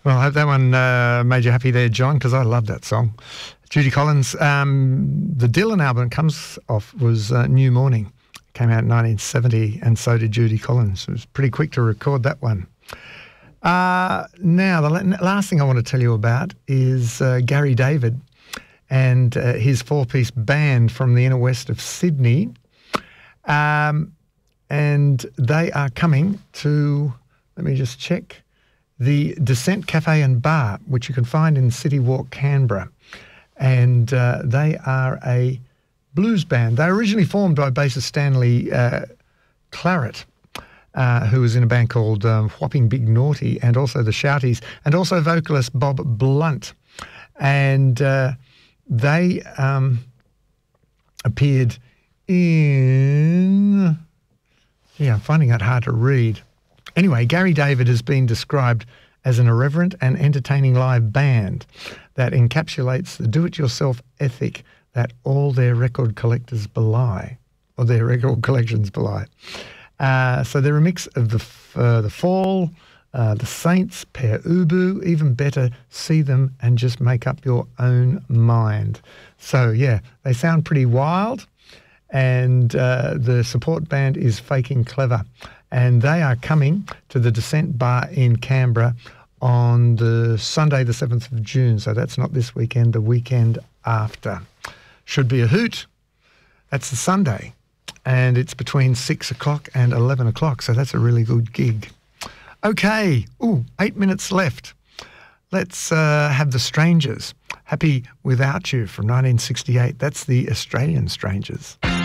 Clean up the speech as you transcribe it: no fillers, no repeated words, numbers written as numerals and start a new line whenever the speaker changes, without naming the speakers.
Well, I hope that one made you happy there, John, because I love that song. Judy Collins. The Dylan album comes off was New Morning. Came out in 1970, and so did Judy Collins. It was pretty quick to record that one. Now, the last thing I want to tell you about is Gary David and his four-piece band from the inner west of Sydney. And they are coming to, let me just check, the Descent Cafe and Bar, which you can find in City Walk, Canberra. And they are a blues band. They were originally formed by bassist Stanley Claret, who was in a band called Whopping Big Naughty, and also the Shouties, and also vocalist Bob Blunt. And they appeared in... Yeah, I'm finding that hard to read. Anyway, Gary David has been described as an irreverent and entertaining live band that encapsulates the do-it-yourself ethic that all their record collectors belie, or their record collections belie. So they're a mix of the Fall, the Saints, Pere Ubu, even better, See Them and Just Make Up Your Own Mind. So, yeah, they sound pretty wild, and the support band is Faking Clever. And they are coming to the Descent Bar in Canberra on the Sunday, the 7th of June. So that's not this weekend, the weekend after. Should be a hoot. That's the Sunday. And it's between 6 o'clock and 11 o'clock. So that's a really good gig. Okay. 8 minutes left. Let's have The Strangers. Happy Without You from 1968. That's the Australian Strangers.